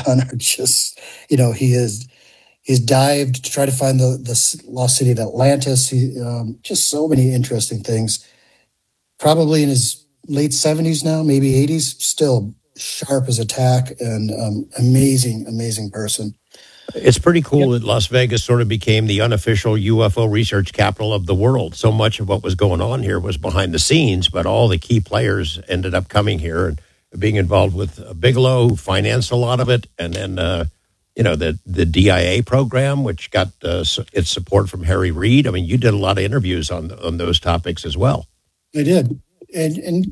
done are just, he's dived to try to find the lost city of Atlantis. Just so many interesting things. Probably in his late 70s now, maybe 80s, still sharp as a tack and amazing person. It's pretty cool that Las Vegas sort of became the unofficial UFO research capital of the world. So much of what was going on here was behind the scenes, but all the key players ended up coming here and being involved with Bigelow, who financed a lot of it, and then the DIA program, which got its support from Harry Reid. I mean, you did a lot of interviews on those topics as well. I did, and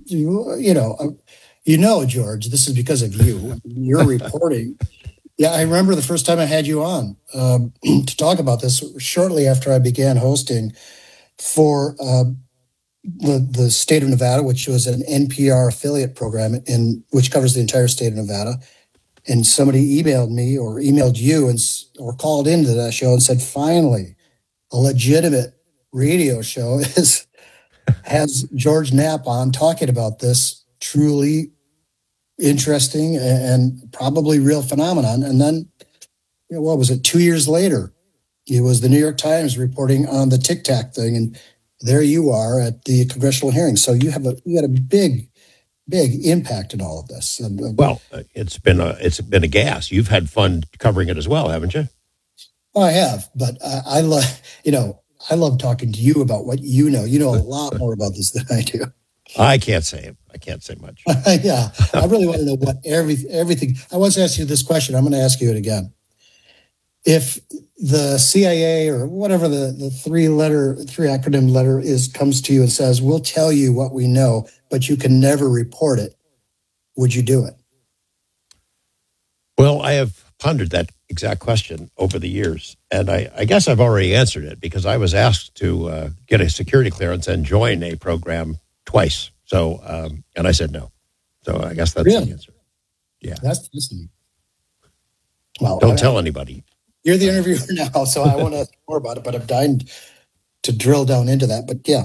George, this is because of you. Your reporting. Yeah, I remember the first time I had you on to talk about this shortly after I began hosting for the state of Nevada, which was an NPR affiliate program which covers the entire state of Nevada. And somebody emailed me or emailed you or called into that show and said, finally, a legitimate radio show has George Knapp on talking about this truly interesting and probably real phenomenon. And then, what was it? 2 years later, it was the New York Times reporting on the Tic Tac thing, and there you are at the congressional hearing. So you had a big impact in all of this. And, it's been a gas. You've had fun covering it as well, haven't you? I have, but I love talking to you about what you know. You know a lot more about this than I do. I can't say much. Yeah, I really want to know what everything. I once asked you this question. I'm going to ask you it again. If the CIA or whatever the three acronym letter comes to you and says, "We'll tell you what we know, but you can never report it," would you do it? Well, I have pondered that exact question over the years, and I guess I've already answered it because I was asked to get a security clearance and join a program twice. So, and I said no. So I guess that's the answer. Yeah. That's listening. Well, don't tell anybody. You're the interviewer now, so I want to ask more about it, but I'm dying to drill down into that. But yeah.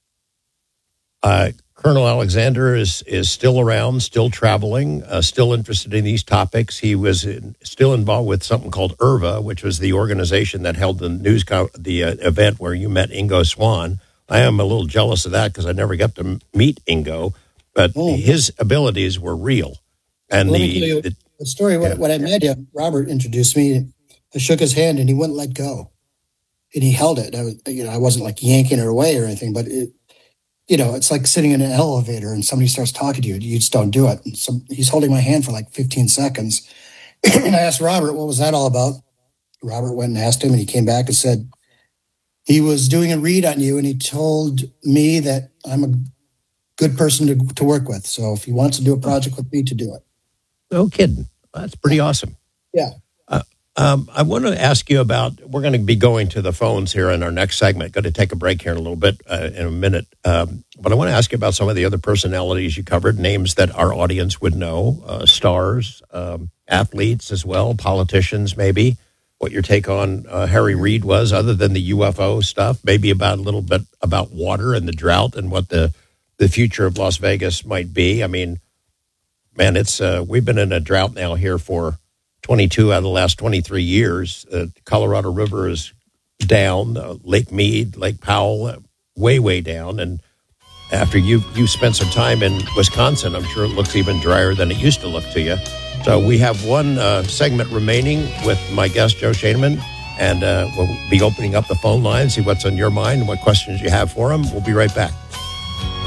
Colonel Alexander is still around, still traveling, still interested in these topics. He was still involved with something called IRVA, which was the organization that held the event where you met Ingo Swann. I am a little jealous of that because I never got to meet Ingo, but his abilities were real. And the story, when I met him, Robert introduced me. I shook his hand and he wouldn't let go. And he held it. I wasn't like yanking it away or anything, but it's like sitting in an elevator and somebody starts talking to you. You just don't do it. And so he's holding my hand for like 15 seconds. And I asked Robert, what was that all about? Robert went and asked him, and he came back and said, he was doing a read on you, and he told me that I'm a good person to work with. So if he wants to do a project with me, to do it. No kidding. That's pretty awesome. Yeah. I want to ask you about, we're going to be going to the phones here in our next segment. Going to take a break here in a little bit, in a minute. But I want to ask you about some of the other personalities you covered, names that our audience would know, stars, athletes as well, politicians maybe. What your take on Harry Reid was, other than the UFO stuff, maybe about a little bit about water and the drought and what the future of Las Vegas might be. I mean, man, we've been in a drought now here for 22 out of the last 23 years. The Colorado River is down, Lake Mead, Lake Powell, way down. And after you spent some time in Wisconsin, I'm sure it looks even drier than it used to look to you. So we have one segment remaining with my guest, Joe Schoeneman, and we'll be opening up the phone line, see what's on your mind and what questions you have for him. We'll be right back.